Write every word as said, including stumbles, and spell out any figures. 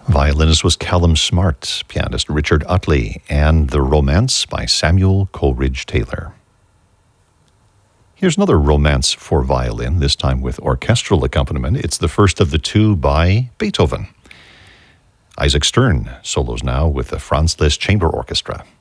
Violinist was Callum Smart, pianist Richard Utley, and The Romance by Samuel Coleridge Taylor. Here's another romance for violin, this time with orchestral accompaniment. It's the first of the two by Beethoven. Isaac Stern solos now with the Franz Liszt Chamber Orchestra.